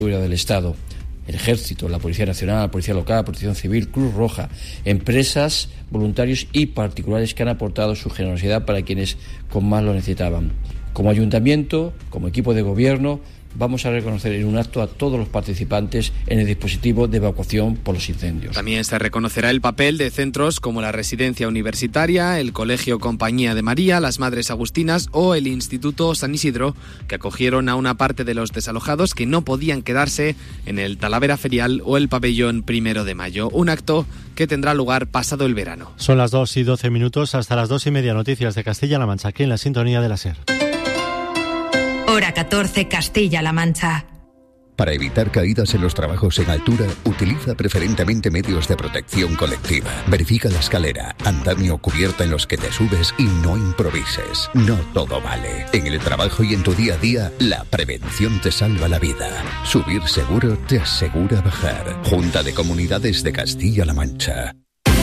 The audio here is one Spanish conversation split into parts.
del Estado, el Ejército, la Policía Nacional, la Policía Local, Protección Civil, Cruz Roja, empresas, voluntarios y particulares que han aportado su generosidad para quienes con más lo necesitaban. Como ayuntamiento, como equipo de gobierno, vamos a reconocer en un acto a todos los participantes en el dispositivo de evacuación por los incendios. También se reconocerá el papel de centros como la Residencia Universitaria, el Colegio Compañía de María, las Madres Agustinas o el Instituto San Isidro, que acogieron a una parte de los desalojados que no podían quedarse en el Talavera Ferial o el Pabellón 1 de Mayo. Un acto que tendrá lugar pasado el verano. Son las 2:12, hasta las 2:30, noticias de Castilla-La Mancha, aquí en la sintonía de la SER. Hora 14, Castilla-La Mancha. Para evitar caídas en los trabajos en altura, utiliza preferentemente medios de protección colectiva. Verifica la escalera, andamio o cubierta en los que te subes y no improvises. No todo vale. En el trabajo y en tu día a día, la prevención te salva la vida. Subir seguro te asegura bajar. Junta de Comunidades de Castilla-La Mancha.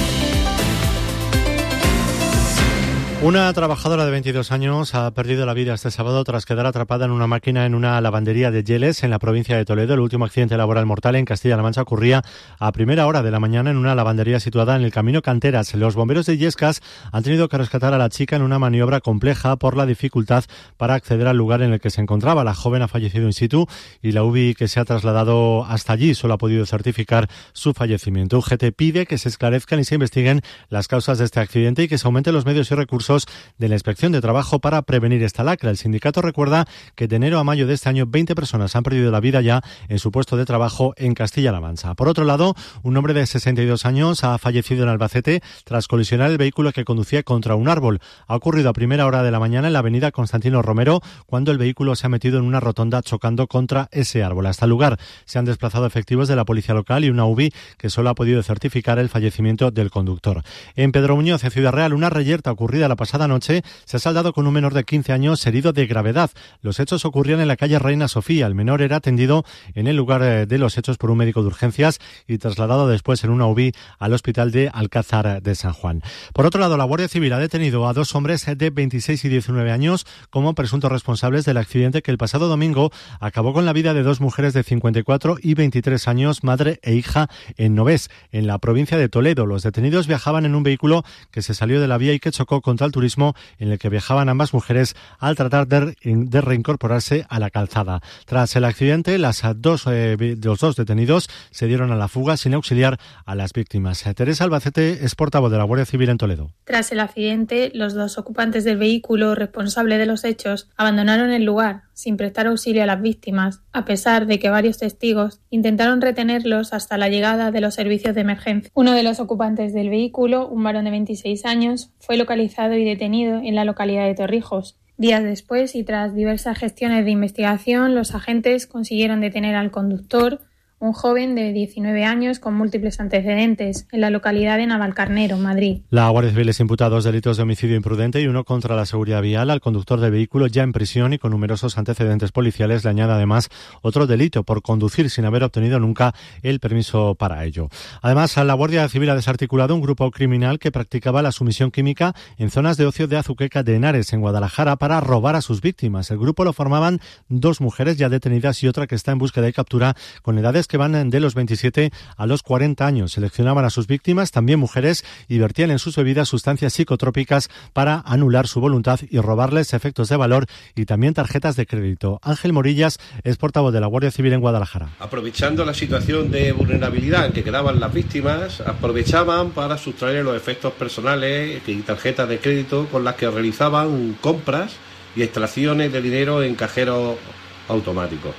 Una trabajadora de 22 años ha perdido la vida este sábado tras quedar atrapada en una máquina en una lavandería de Yeles, en la provincia de Toledo. El último accidente laboral mortal en Castilla-La Mancha ocurría a primera hora de la mañana en una lavandería situada en el camino Canteras. Los bomberos de Illescas han tenido que rescatar a la chica en una maniobra compleja por la dificultad para acceder al lugar en el que se encontraba. La joven ha fallecido in situ y la UBI que se ha trasladado hasta allí solo ha podido certificar su fallecimiento. UGT pide que se esclarezcan y se investiguen las causas de este accidente y que se aumenten los medios y recursos de la Inspección de Trabajo para prevenir esta lacra. El sindicato recuerda que de enero a mayo de este año 20 personas han perdido la vida ya en su puesto de trabajo en Castilla-La Mancha. Por otro lado, un hombre de 62 años ha fallecido en Albacete tras colisionar el vehículo que conducía contra un árbol. Ha ocurrido a primera hora de la mañana en la avenida Constantino Romero, cuando el vehículo se ha metido en una rotonda chocando contra ese árbol. Hasta el lugar se han desplazado efectivos de la Policía Local y una UBI que solo ha podido certificar el fallecimiento del conductor. En Pedro Muñoz, en Ciudad Real, una reyerta ocurrida la pasada noche se ha saldado con un menor de 15 años herido de gravedad. Los hechos ocurrían en la calle Reina Sofía. El menor era atendido en el lugar de los hechos por un médico de urgencias y trasladado después en una UBI al hospital de Alcázar de San Juan. Por otro lado, la Guardia Civil ha detenido a dos hombres de 26 y 19 años como presuntos responsables del accidente que el pasado domingo acabó con la vida de dos mujeres de 54 y 23 años, madre e hija, en Novés, en la provincia de Toledo. Los detenidos viajaban en un vehículo que se salió de la vía y que chocó contra el turismo en el que viajaban ambas mujeres al tratar de reincorporarse a la calzada. Tras el accidente, los dos detenidos se dieron a la fuga sin auxiliar a las víctimas. Teresa Albacete es portavoz de la Guardia Civil en Toledo. Tras el accidente, los dos ocupantes del vehículo responsable de los hechos abandonaron el lugar sin prestar auxilio a las víctimas, a pesar de que varios testigos intentaron retenerlos hasta la llegada de los servicios de emergencia. Uno de los ocupantes del vehículo, un varón de 26 años, fue localizado y detenido en la localidad de Torrijos. Días después y tras diversas gestiones de investigación, los agentes consiguieron detener al conductor, un joven de 19 años con múltiples antecedentes, en la localidad de Navalcarnero, Madrid. La Guardia Civil les imputa dos delitos de homicidio imprudente y uno contra la seguridad vial. Al conductor del vehículo, ya en prisión y con numerosos antecedentes policiales, le añade además otro delito por conducir sin haber obtenido nunca el permiso para ello. Además, la Guardia Civil ha desarticulado un grupo criminal que practicaba la sumisión química en zonas de ocio de Azuqueca de Henares, en Guadalajara, para robar a sus víctimas. El grupo lo formaban dos mujeres ya detenidas y otra que está en búsqueda y captura, con edades que van de los 27 a los 40 años. Seleccionaban a sus víctimas, también mujeres, y vertían en sus bebidas sustancias psicotrópicas para anular su voluntad y robarles efectos de valor y también tarjetas de crédito. Ángel Morillas es portavoz de la Guardia Civil en Guadalajara. Aprovechando la situación de vulnerabilidad en que quedaban las víctimas, aprovechaban para sustraer los efectos personales y tarjetas de crédito con las que realizaban compras y extracciones de dinero en cajeros automáticos.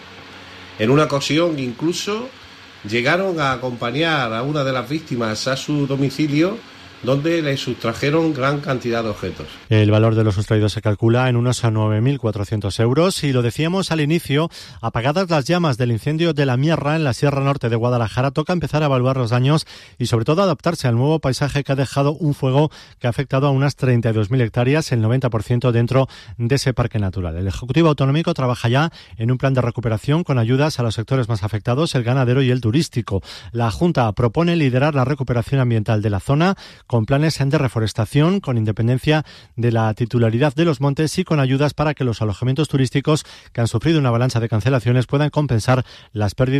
En una ocasión incluso llegaron a acompañar a una de las víctimas a su domicilio, donde le sustrajeron gran cantidad de objetos. El valor de los sustraídos se calcula en unos 9.400 euros y lo decíamos al inicio, apagadas las llamas del incendio de la Mierra en la Sierra Norte de Guadalajara, toca empezar a evaluar los daños y sobre todo adaptarse al nuevo paisaje que ha dejado un fuego que ha afectado a unas 32.000 hectáreas, el 90% dentro de ese parque natural. El Ejecutivo Autonómico trabaja ya en un plan de recuperación con ayudas a los sectores más afectados, el ganadero y el turístico. La Junta propone liderar la recuperación ambiental de la zona con planes de reforestación, con independencia de la titularidad de los montes y con ayudas para que los alojamientos turísticos que han sufrido una avalancha de cancelaciones puedan compensar las pérdidas